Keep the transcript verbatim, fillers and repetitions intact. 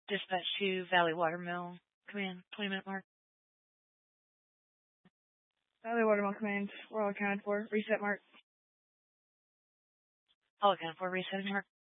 Dispatch to Valley Watermill Command, twenty minute mark. Valley Watermill Command, we're all accounted for. Reset mark. All accounted for, resetting mark.